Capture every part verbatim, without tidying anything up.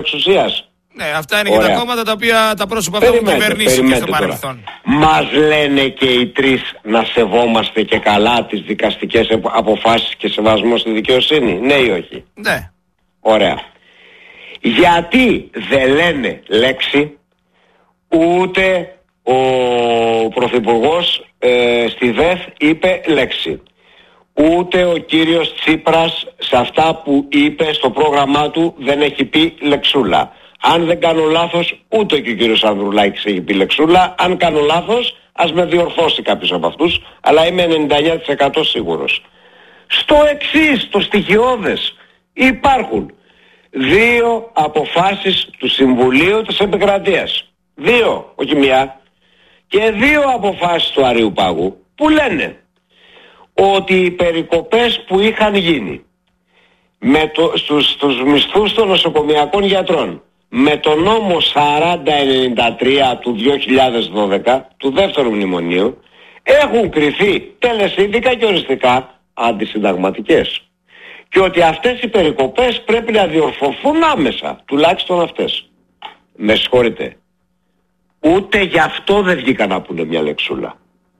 εξουσίας. Ναι, αυτά είναι Ωραία. Και τα κόμματα τα οποία τα πρόσωπα αυτά έχουν κυβερνήσει και στο παρελθόν. Μας λένε και οι τρεις να σεβόμαστε και καλά τις δικαστικές αποφάσεις και σεβασμό στη δικαιοσύνη. Ναι ή όχι? Ναι. Ωραία. Γιατί δεν λένε λέξη ούτε ο Πρωθυπουργός ε, στη ΔΕΘ είπε λέξη, ούτε ο κύριος Τσίπρας σε αυτά που είπε στο πρόγραμμά του δεν έχει πει λεξούλα. Αν δεν κάνω λάθος, ούτε και ο κύριος Ανδρουλάκης έχει πει λεξούλα. Αν κάνω λάθος, ας με διορθώσει κάποιος από αυτούς, αλλά είμαι ενενήντα εννιά τοις εκατό σίγουρος. Στο εξής, το στοιχειώδες, υπάρχουν δύο αποφάσεις του Συμβουλίου της Επικρατείας. Δύο, όχι μία. Και δύο αποφάσεις του Αριουπάγου που λένε ότι οι περικοπές που είχαν γίνει με το, στους, στους μισθούς των νοσοκομιακών γιατρών με το νόμο σαράντα ενενήντα τρία του δύο χιλιάδες δώδεκα του δεύτερου μνημονίου έχουν κριθεί τελεσίδικα και οριστικά αντισυνταγματικές. Και ότι αυτές οι περικοπές πρέπει να διορθωθούν άμεσα, τουλάχιστον αυτές. Με συγχωρείτε. Ούτε γι' αυτό δεν βγήκαν να πούνε μια λεξούλα.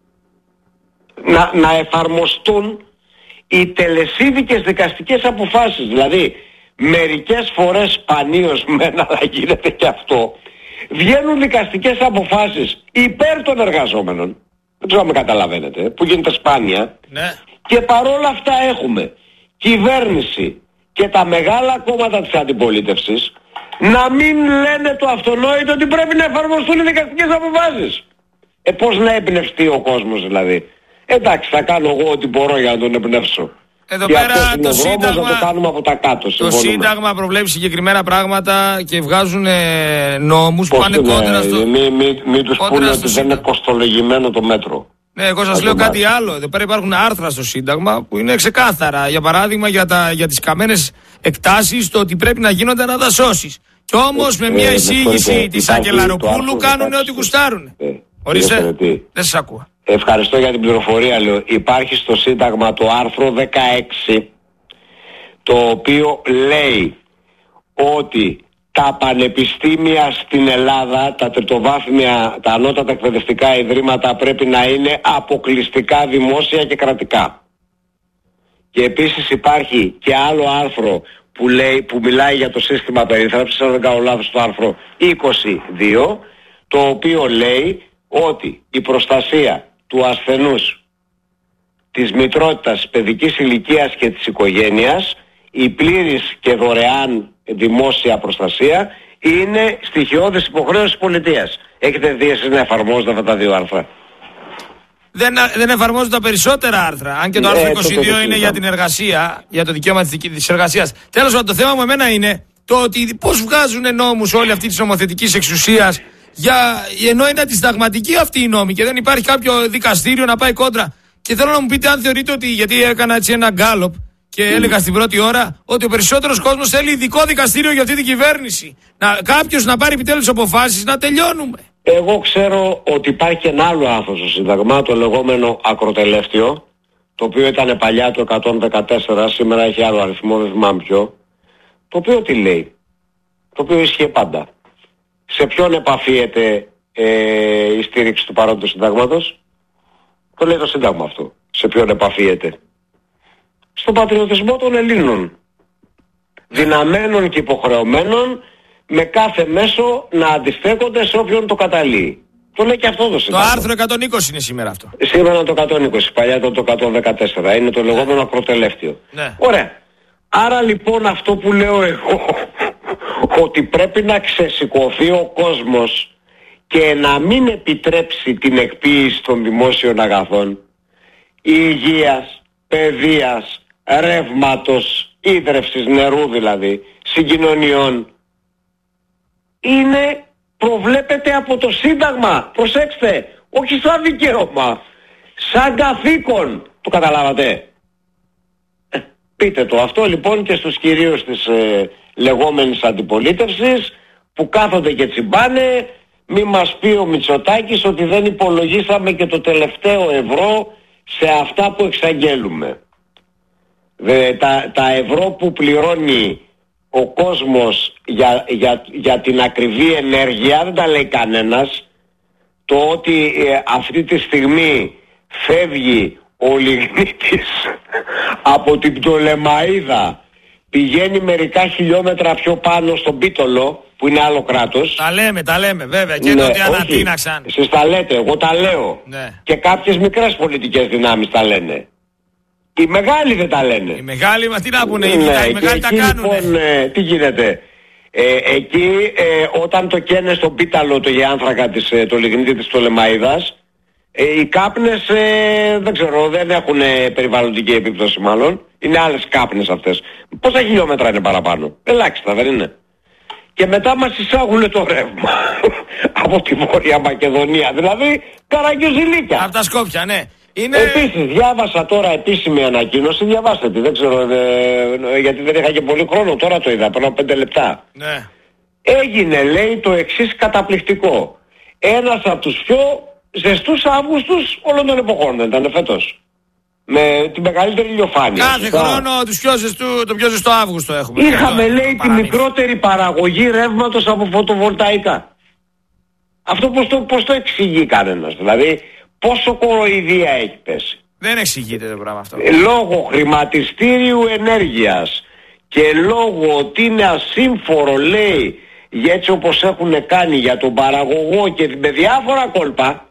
Να, να εφαρμοστούν οι τελεσίδικες δικαστικές αποφάσεις. Δηλαδή, μερικές φορές σπανίως μεν, αλλά γίνεται και αυτό, βγαίνουν δικαστικές αποφάσεις υπέρ των εργαζόμενων, δεν ξέρω αν με καταλαβαίνετε, που γίνεται σπάνια, ναι. Και παρόλα αυτά έχουμε κυβέρνηση και τα μεγάλα κόμματα της αντιπολίτευσης να μην λένε το αυτονόητο ότι πρέπει να εφαρμοστούν οι δικαστικές αποφάσεις. Ε, πώς να εμπνευστεί ο κόσμος δηλαδή? Εντάξει, θα κάνω εγώ ό,τι μπορώ για να τον εμπνεύσω. Εδώ και πέρα το Σύνταγμα, το κάνουμε από τα κάτω, το Σύνταγμα προβλέπει συγκεκριμένα πράγματα και βγάζουν ε, νόμους που πάνε κόντρα στο... Μην μη, μη τους πούνε ότι δεν είναι κοστολογημένο το μέτρο. Ναι, εγώ σας λέω κάτι άλλο. Εδώ πέρα υπάρχουν άρθρα στο Σύνταγμα που είναι ξεκάθαρα. Για παράδειγμα για, τα, για τις καμένες εκτάσεις, το ότι πρέπει να γίνονται αναδασώσεις. Κι όμως με μια εισήγηση της Αγγελαροπούλου κάνουν ό,τι γουστάρουν. Ορίστε, δεν σας ακούω. Ευχαριστώ για την πληροφορία, λέω. Υπάρχει στο Σύνταγμα το άρθρο δεκαέξι, το οποίο λέει ότι τα πανεπιστήμια στην Ελλάδα, τα τριτοβάθμια, τα ανώτατα εκπαιδευτικά ιδρύματα πρέπει να είναι αποκλειστικά δημόσια και κρατικά. Και επίσης υπάρχει και άλλο άρθρο που, λέει, που μιλάει για το σύστημα περίθαλψης, αν δεν κάνω λάθος, το άρθρο είκοσι δύο, το οποίο λέει ότι η προστασία του ασθενούς, της μητρότητας, παιδικής ηλικίας και της οικογένειας, η πλήρης και δωρεάν δημόσια προστασία είναι στοιχειώδης υποχρέωση της πολιτείας. Έχετε δει εσείς να εφαρμόζετε αυτά τα δύο άρθρα? Δεν, δεν εφαρμόζουν τα περισσότερα άρθρα. Αν και το άρθρο ε, είκοσι δύο το το είναι για την εργασία, για το δικαίωμα της, της εργασίας. Τέλος πάντων, το θέμα μου εμένα είναι το ότι πώς βγάζουν νόμους όλη αυτή της νομοθετικής εξουσίας, για, ενώ είναι αντισυνταγματική αυτή η νόμη και δεν υπάρχει κάποιο δικαστήριο να πάει κόντρα. Και θέλω να μου πείτε αν θεωρείτε ότι, γιατί έκανα έτσι ένα γκάλοπ και mm. έλεγα στην πρώτη ώρα ότι ο περισσότερος κόσμος θέλει ειδικό δικαστήριο για αυτή την κυβέρνηση. Να, κάποιος να πάρει επιτέλους αποφάσεις, να τελειώνουμε. Εγώ ξέρω ότι υπάρχει ένα άλλο άρθρο στο Σύνταγμα, το λεγόμενο ακροτελεύτιο, το οποίο ήταν παλιά το εκατόν δεκατέσσερα, σήμερα έχει άλλο αριθμό, δεν θυμάμαι ποιο. Το οποίο τι λέει? Το οποίο ισχύει πάντα. Σε ποιον επαφίεται ε, η στήριξη του παρόντος συντάγματος? Το λέει το Σύνταγμα αυτό. Σε ποιον επαφίεται? Στον πατριωτισμό των Ελλήνων. Δυναμένων και υποχρεωμένων με κάθε μέσο να αντιστέκονται σε όποιον το καταλύει. Το λέει και αυτό το Σύνταγμα. Το άρθρο εκατόν είκοσι είναι σήμερα αυτό. Σήμερα το εκατόν είκοσι, παλιά ήταν το εκατόν δεκατέσσερα. Είναι το λεγόμενο ναι. ακροτελεύτιο. Ναι. Ωραία. Άρα λοιπόν αυτό που λέω εγώ, ότι πρέπει να ξεσηκωθεί ο κόσμος και να μην επιτρέψει την εκποίηση των δημόσιων αγαθών, υγείας, παιδείας, ρεύματος, ίδρευσης, νερού δηλαδή, συγκοινωνιών, είναι, προβλέπεται από το Σύνταγμα. Προσέξτε, όχι σαν δικαίωμα, σαν καθήκον. Το καταλάβατε? Ε, πείτε το αυτό λοιπόν και στους κυρίους της ε, λεγόμενης αντιπολίτευσης που κάθονται και τσιμπάνε. Μη μας πει ο Μητσοτάκης ότι δεν υπολογίσαμε και το τελευταίο ευρώ σε αυτά που εξαγγέλουμε. Δε, τα, τα ευρώ που πληρώνει ο κόσμος για, για, για την ακριβή ενέργεια, δεν τα λέει κανένας. Το ότι ε, αυτή τη στιγμή φεύγει ο λιγνίτης από την Πτολεμαΐδα, πηγαίνει μερικά χιλιόμετρα πιο πάνω στον Πίτολο, που είναι άλλο κράτος. Τα λέμε, τα λέμε βέβαια, και ναι, τότε ανατείναξαν. Εσείς τα λέτε, εγώ τα λέω. Ναι. Και κάποιες μικρές πολιτικές δυνάμεις τα λένε. Οι μεγάλοι δεν τα λένε. Οι μεγάλοι, μα τι να πούνε, ναι, οι, οι μεγάλοι τα κάνουν. Λοιπόν, ε, τι γίνεται. Ε, εκεί ε, όταν το καίνε στον Πίταλο το γεάνθρακα της, ε, το λιγνίτη της Πτολεμαΐδας, ε, οι κάπνες ε, δεν ξέρω, δεν έχουν ε, περιβαλλοντική επίπτωση μάλλον. Είναι άλλες κάπνες αυτές. Πόσα χιλιόμετρα είναι παραπάνω? Ελάχιστα δεν είναι? Και μετά μας εισάγουν το ρεύμα από τη Βόρεια Μακεδονία. Δηλαδή καραγκιουζιλίκια. Από τα Σκόπια, ναι. Είναι... Επίσης διάβασα τώρα επίσημη ανακοίνωση, διαβάστε τη, δεν ξέρω, ε, γιατί δεν είχα και πολύ χρόνο, τώρα το είδα, πριν από πέντε λεπτά. Ναι. Έγινε, λέει, το εξής καταπληκτικό. Ένας από τους πιο ζεστούς Αύγουστους όλων των εποχών, δεν ήταν φέτος? Με τη μεγαλύτερη ηλιοφάνεια. Κάθε σωστά? χρόνο τους πιο ζεστού, το πιο ζεστό Αύγουστο έχουμε. Είχαμε, λέει, τη μικρότερη παραγωγή ρεύματος από φωτοβολταϊκά. Αυτό πώς το, πώς το εξηγεί κανένας? Δηλαδή πόσο κοροϊδία έχει πέσει? Δεν εξηγείται το πράγμα αυτό. Λόγω χρηματιστήριου ενέργειας και λόγω ότι είναι ασύμφορο, λέει, για έτσι όπως έχουν κάνει για τον παραγωγό και με διάφορα κόλπα,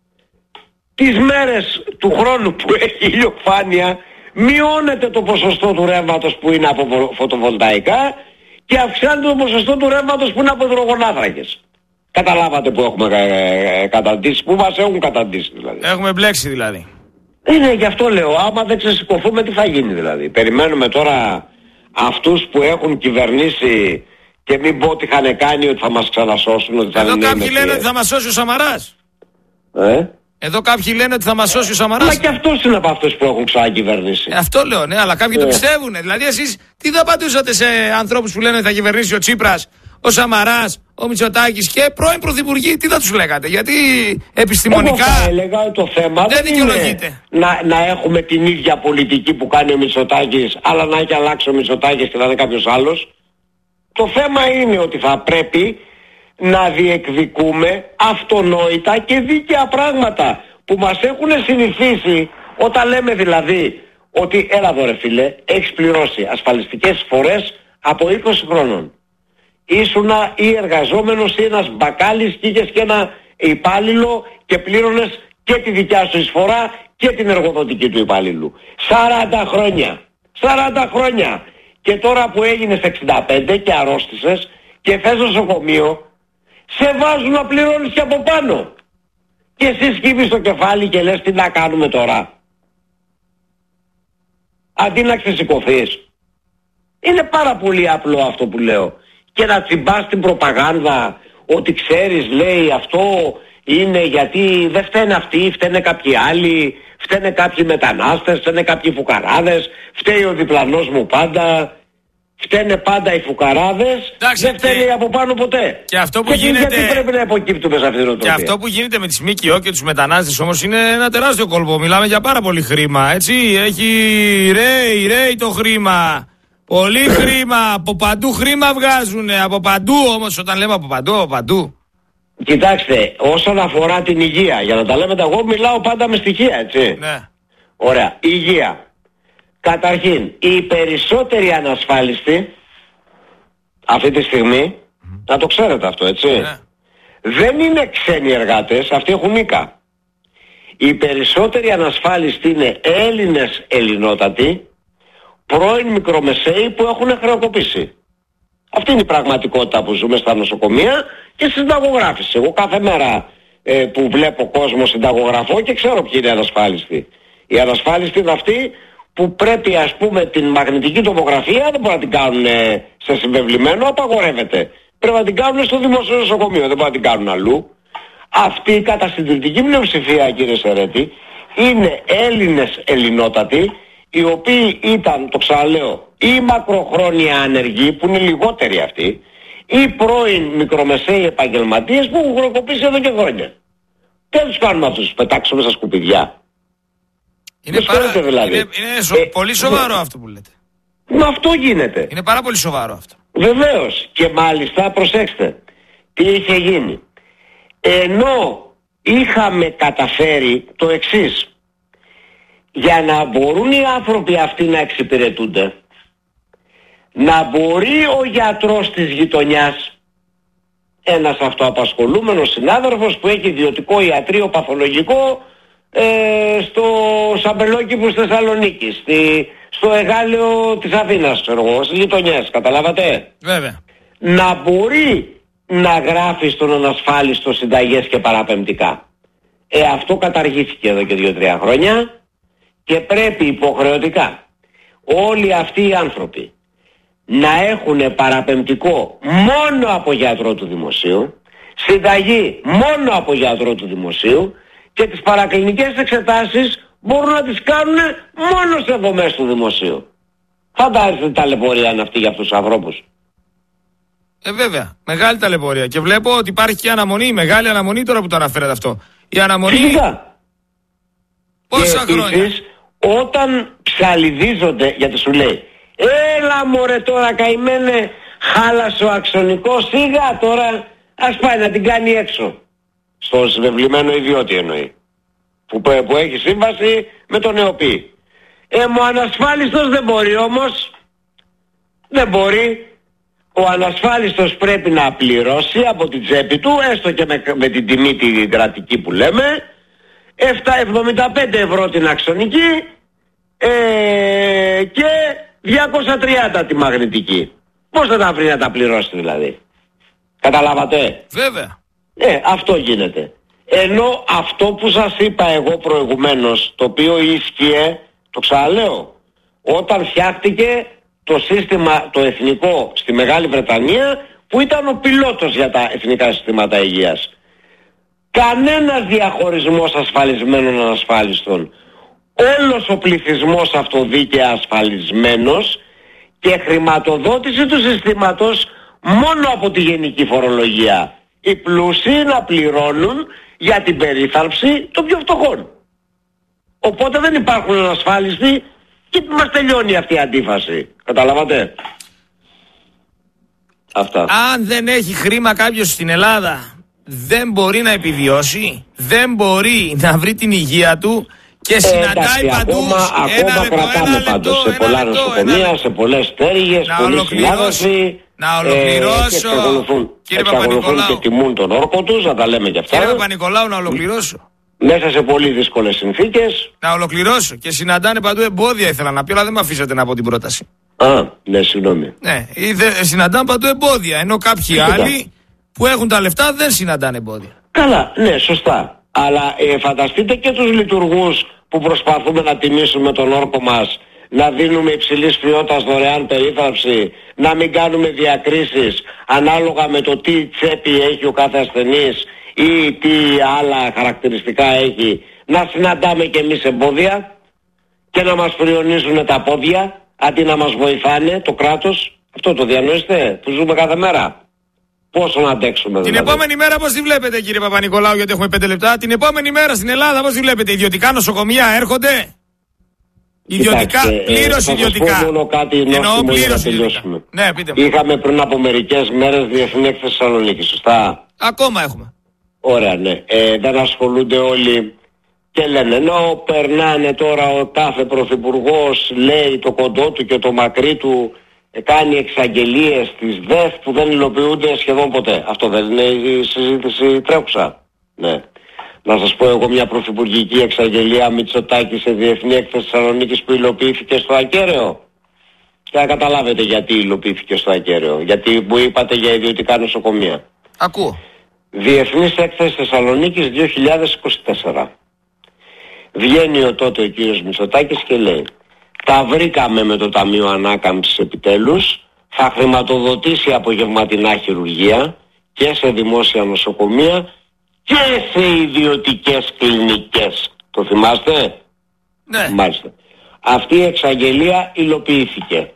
τις μέρες του χρόνου που έχει ηλιοφάνεια μειώνεται το ποσοστό του ρεύματος που είναι από φωτοβολταϊκά και αυξάνεται το ποσοστό του ρεύματος που είναι από υδρογονάνθρακες. Καταλάβατε που έχουμε ε, ε, καταντήσει, που μας έχουν καταντήσει δηλαδή. Έχουμε μπλέξει δηλαδή. Είναι γι' αυτό λέω, άμα δεν ξεσηκωθούμε τι θα γίνει δηλαδή? Περιμένουμε τώρα αυτούς που έχουν κυβερνήσει και μην πω ότι είχαν κάνει ότι θα μας ξανασώσουν, ότι θα Εδώ είναι κάποιοι με λένε ότι θα μας σώσει ο Σαμαράς. Ε? Εδώ κάποιοι λένε ότι θα μας σώσει ο Σαμαράς. Μα και αυτός είναι από αυτούς που έχουν ξανακυβερνήσει. Ε, αυτό λέω, ναι, αλλά κάποιοι ε. το πιστεύουν. Δηλαδή εσείς τι θα απαντούσατε σε ανθρώπους που λένε ότι θα κυβερνήσει ο Τσίπρας, ο Σαμαράς, ο Μητσοτάκης και πρώην πρωθυπουργοί, τι θα τους λέγατε? Γιατί επιστημονικά εγώ θα έλεγα το θέμα δεν δικαιολογείται. Να, να έχουμε την ίδια πολιτική που κάνει ο Μητσοτάκης, αλλά να έχει αλλάξει ο Μητσοτάκης και να είναι κάποιος άλλος. Το θέμα είναι ότι θα πρέπει να διεκδικούμε αυτονόητα και δίκαια πράγματα που μας έχουν συνηθίσει, όταν λέμε δηλαδή ότι έλα εδώ ρε φίλε, έχεις πληρώσει ασφαλιστικές φορές από είκοσι χρόνων. Ήσουνα ή εργαζόμενος ή ένας μπακάλης και είχες και ένα υπάλληλο και πλήρωνες και τη δικιά σου εισφορά και την εργοδοτική του υπάλληλου. σαράντα χρόνια. σαράντα χρόνια. Και τώρα που έγινες εξήντα πέντε και αρρώστησες και θες νοσοκομείο, σε βάζουν να πληρώνεις και από πάνω. Και εσύ σκύβεις το κεφάλι και λες τι να κάνουμε τώρα? Αντί να ξεσηκωθείς. Είναι πάρα πολύ απλό αυτό που λέω. Και να τσιμπάς την προπαγάνδα ότι ξέρεις, λέει, αυτό είναι γιατί δεν φταίνε αυτοί, φταίνε κάποιοι άλλοι, φταίνε κάποιοι μετανάστες, φταίνε κάποιοι φουκαράδες, φταίει ο διπλανός μου πάντα, φταίνε πάντα οι φουκαράδες, εντάξει, δεν φταίνε και... από πάνω ποτέ. Και αυτό που και γίνεται... γιατί πρέπει να υποκύπτουμε σε αυτήν την οτροπία? Και αυτό που γίνεται με τις ΜΚΟ και τους μετανάστες όμως είναι ένα τεράστιο κόλπο. Μιλάμε για πάρα πολύ χρήμα, έτσι, έχει ρέει, ρέει το χρήμα. Πολύ χρήμα, από παντού χρήμα βγάζουνε, από παντού όμως, όταν λέμε από παντού, από παντού. Κοιτάξτε, όσον αφορά την υγεία, για να τα λέμε τα εγώ μιλάω πάντα με στοιχεία, έτσι. Ναι. Ωραία, υγεία. Καταρχήν, οι περισσότεροι ανασφάλιστοι αυτή τη στιγμή, mm. να το ξέρετε αυτό, έτσι, ναι. δεν είναι ξένοι εργάτες, αυτοί έχουν οίκα. Οι περισσότεροι ανασφάλιστοι είναι Έλληνες ελληνότατοι, πρώην μικρομεσαίοι που έχουν χρεοκοπήσει. Αυτή είναι η πραγματικότητα που ζούμε στα νοσοκομεία και στη συνταγογράφηση. Εγώ κάθε μέρα ε, που βλέπω κόσμο συνταγογραφώ και ξέρω ποιοι είναι ανασφάλιστοι. Οι ανασφάλιστοι είναι αυτοί που πρέπει, ας πούμε, την μαγνητική τομογραφία δεν μπορούν να την κάνουν ε, σε συμβεβλημένο, απαγορεύεται. Πρέπει να την κάνουν στο δημόσιο νοσοκομείο, δεν μπορούν να την κάνουν αλλού. Αυτή η κατασυντηρητική πλειοψηφία, κύριε Σερέτη, είναι Έλληνες ελληνότατοι, οι οποίοι ήταν, το ξαναλέω, ή μακροχρόνια άνεργοι, που είναι λιγότεροι αυτοί, ή πρώην μικρομεσαίοι επαγγελματίες που έχουν χρεοκοπήσει εδώ και χρόνια. Τι τους κάνουμε αυτούς, τους πετάξουμε στα σκουπιδιά? Είναι, πάρα, δηλαδή. είναι, είναι σο, ε, πολύ σοβαρό ε, αυτό που λέτε. Μα αυτό γίνεται. Είναι πάρα πολύ σοβαρό αυτό. Βεβαίως. Και μάλιστα προσέξτε τι είχε γίνει. Ενώ είχαμε καταφέρει το εξής, για να μπορούν οι άνθρωποι αυτοί να εξυπηρετούνται, να μπορεί ο γιατρός της γειτονιάς, ένας αυτοαπασχολούμενος συνάδελφος που έχει ιδιωτικό ιατρείο παθολογικό ε, στο Σαμπελόκηπου στη Θεσσαλονίκη, στη, στο Εγάλεο της Αθήνας, ξέρω εγώ, στις γειτονιές, καταλάβατε. Βέβαια. Να μπορεί να γράφει στον ανασφάλιστο συνταγές και παραπεμπτικά. Ε, αυτό καταργήθηκε εδώ και δύο-τρία χρόνια και πρέπει υποχρεωτικά όλοι αυτοί οι άνθρωποι να έχουν παραπεμπτικό μόνο από γιατρό του δημοσίου, συνταγή μόνο από γιατρό του δημοσίου και τις παρακλινικές εξετάσεις μπορούν να τις κάνουν μόνο σε δομές του δημοσίου. Φαντάζεστε τι ταλαιπωρία είναι αυτή για αυτούς τους ανθρώπους. Ε, βέβαια. Μεγάλη ταλαιπωρία. Και βλέπω ότι υπάρχει και αναμονή, μεγάλη αναμονή τώρα που το αναφέρατε αυτό. Η αναμονή. Φυσικά. Πόσα και χρόνια. Επίσης, όταν ψαλιδίζονται, γιατί σου λέει, έλα μωρέ τώρα καημένε, χάλασε ο αξονικός, σιγά τώρα, ας πάει να την κάνει έξω. Στο συμβεβλημένο ιδιώτη εννοεί. Που, που έχει σύμβαση με τον ΕΟΠΗ. Ε, μου ανασφάλιστος δεν μπορεί όμως. Δεν μπορεί. Ο ανασφάλιστος πρέπει να πληρώσει από την τσέπη του, έστω και με, με την τιμή τη κρατική που λέμε, εβδομήντα πέντε ευρώ την αξονική ε, και διακόσια τριάντα τη μαγνητική. Πώς θα τα βρει να τα πληρώσει δηλαδή. Καταλάβατε. Βέβαια. Ε, αυτό γίνεται. Ενώ αυτό που σας είπα εγώ προηγουμένως, το οποίο ίσχυε, το ξαναλέω, όταν φτιάχτηκε το σύστημα το εθνικό στη Μεγάλη Βρετανία, που ήταν ο πιλότος για τα εθνικά συστήματα υγείας. Κανένας διαχωρισμός ασφαλισμένων ανασφάλιστων. Όλος ο πληθυσμός αυτοδίκαια ασφαλισμένος και χρηματοδότηση του συστήματος μόνο από τη γενική φορολογία. Οι πλούσιοι να πληρώνουν για την περίθαλψη των πιο φτωχών. Οπότε δεν υπάρχουν ανασφάλιστοι και μας τελειώνει αυτή η αντίφαση. Καταλάβατε. Αυτά. Αν δεν έχει χρήμα κάποιος στην Ελλάδα, δεν μπορεί να επιβιώσει, δεν μπορεί να βρει την υγεία του και συναντάει ε, παντού. Ακόμα, ακόμα λεπτό, κρατάμε πάντως σε πολλά νοσοκομεία, σε πολλές στέργες, πολλοί συνάδελφοι. Να ολοκληρώσω. Ε, και εξακολουθούν, κύριε εξακολουθούν και τιμούν τον όρκο τους, να τα λέμε και αυτά. Κύριε Παπα-Νικολάου, να ολοκληρώσω. Μέσα σε πολύ δύσκολες συνθήκες. Να ολοκληρώσω. Και συναντάνε παντού εμπόδια, ήθελα να πει, αλλά δεν με αφήσατε να πω την πρόταση. Α, ναι, συγγνώμη. Ναι, είδε, συναντάνε παντού εμπόδια. Ενώ κάποιοι Φυσικά. άλλοι που έχουν τα λεφτά δεν συναντάνε εμπόδια. Καλά, ναι, σωστά. Αλλά ε, φανταστείτε και τους λειτουργούς που προσπαθούμε να τιμήσουμε τον όρκο μας, να δίνουμε υψηλής ποιότητας δωρεάν περίθαλψη, να μην κάνουμε διακρίσεις ανάλογα με το τι τσέπη έχει ο κάθε ασθενής ή τι άλλα χαρακτηριστικά έχει, να συναντάμε και εμείς εμπόδια και να μας φριονίζουν τα πόδια αντί να μας βοηθάνε το κράτος. Αυτό το διανοείστε που ζούμε κάθε μέρα. Πόσο να αντέξουμε δηλαδή. Την επόμενη μέρα πώς τη βλέπετε, κύριε Παπα-Νικολάου, γιατί έχουμε πέντε λεπτά. Την επόμενη μέρα στην Ελλάδα πώς τη βλέπετε. Ιδιωτικά νοσοκομεία έρχονται. Ιδιωτικά, πλήρως ε, ιδιωτικά. Θα μόνο κάτι νόστιμο για να τελειώσουμε. Ναι, πείτε μου. Είχαμε πριν από μερικές μέρες Διεθνή Έκθεση Θεσσαλονίκη, σωστά. Ακόμα έχουμε. Ωραία, ναι. Ε, δεν ασχολούνται όλοι και λένε, ενώ περνάνε τώρα ο κάθε πρωθυπουργός, λέει το κοντό του και το μακρύ του, ε, κάνει εξαγγελίες της ΔΕΘ που δεν υλοποιούνται σχεδόν ποτέ. Αυτό δεν είναι η συζήτηση τρέχουσα. Ναι. Να σας πω εγώ μια πρωθυπουργική εξαγγελία Μητσοτάκη σε Διεθνή Έκθεση Θεσσαλονίκης που υλοποιήθηκε στο ακέραιο. Και να καταλάβετε γιατί υλοποιήθηκε στο ακέραιο. Γιατί μου είπατε για ιδιωτικά νοσοκομεία. Ακούω. Διεθνής Έκθεση Θεσσαλονίκης δύο χιλιάδες είκοσι τέσσερα. Βγαίνει ο τότε ο κύριος Μητσοτάκης και λέει, τα βρήκαμε με το Ταμείο Ανάκαμψης επιτέλους, θα χρηματοδοτήσει απογευματινά χειρουργία και σε δημόσια νοσοκομεία και σε ιδιωτικές κλινικές. Το θυμάστε? Ναι. Μάλιστα. Αυτή η εξαγγελία υλοποιήθηκε.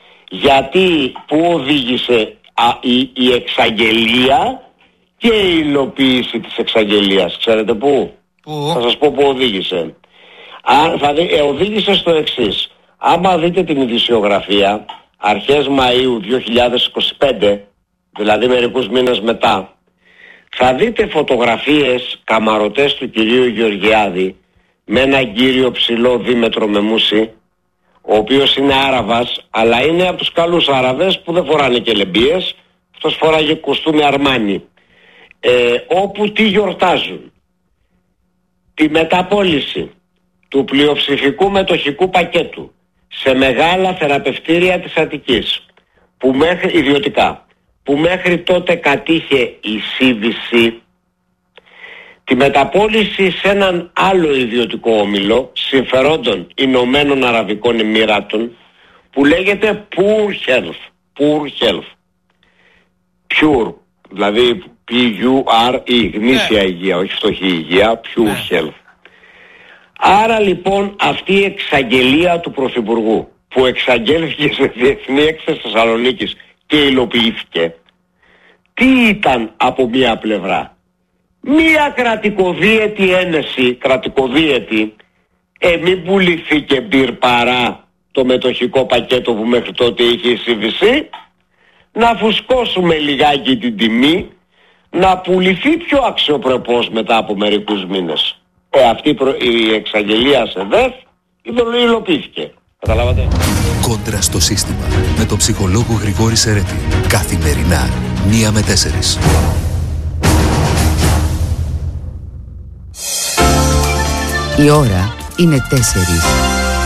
Γιατί που οδήγησε α, η, η εξαγγελία και η υλοποίηση της εξαγγελίας. Ξέρετε πού? Πού? Θα σας πω πού οδήγησε. Α, θα δει, ε, οδήγησε στο εξής. Άμα δείτε την ειδησιογραφία, αρχές Μαΐου δύο χιλιάδες είκοσι πέντε, δηλαδή μερικούς μήνες μετά, θα δείτε φωτογραφίες καμαρωτές του κυρίου Γεωργιάδη με έναν κύριο ψηλό δίμετρο με μουσι, ο οποίος είναι Άραβας, αλλά είναι από τους καλούς Άραβες που δεν φοράνε και λεμπίες. Αυτός φοράγε κοστούμι Αρμάνι. Ε, όπου τι γιορτάζουν? Τη μεταπώληση του πλειοψηφικού μετοχικού πακέτου σε μεγάλα θεραπευτήρια της Αττικής, που μέχρι, ιδιωτικά, που μέχρι τότε κατήχε η σι βι σι, τη μεταπώληση σε έναν άλλο ιδιωτικό όμιλο συμφερόντων Ηνωμένων Αραβικών Εμμυράτων, που λέγεται Pure Health. Pure Health. Pure, δηλαδή P-U-R-E, γνήσια υγεία, όχι φτωχή υγεία, Pure Health. Άρα λοιπόν αυτή η εξαγγελία του Πρωθυπουργού, που εξαγγέλθηκε σε διεθνή έκθεση Θεσσαλονίκης και υλοποιήθηκε, τι ήταν από μία πλευρά? Μία κρατικοδίαιτη ένεση, κρατικοδίαιτη, ε, μην πουληθεί και μπυρ παρά το μετοχικό πακέτο που μέχρι τότε είχε η σι βι σι, να φουσκώσουμε λιγάκι την τιμή, να πουληθεί πιο αξιοπρεπώς μετά από μερικούς μήνες. Ε, αυτή η εξαγγελία σε ΔΕΘ υλοποιήθηκε. Καταλάβατε. Κόντρα στο σύστημα με τον ψυχολόγο Γρηγόρη Σερέτη. Καθημερινά, μία με τέσσερις. Η ώρα είναι τέσσερις.